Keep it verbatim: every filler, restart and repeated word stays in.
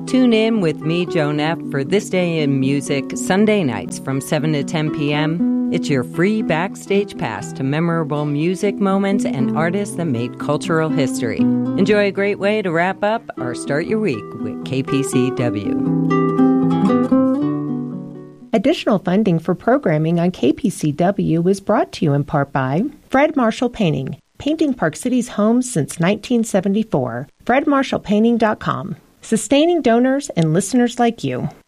Tune in with me, Joan F., for This Day in Music, Sunday nights from seven to ten p.m. It's your free backstage pass to memorable music moments and artists that made cultural history. Enjoy a great way to wrap up or start your week with K P C W. Additional funding for programming on K P C W was brought to you in part by Fred Marshall Painting, painting Park City's homes since nineteen seventy-four. fred marshall painting dot com. Sustaining donors and listeners like you.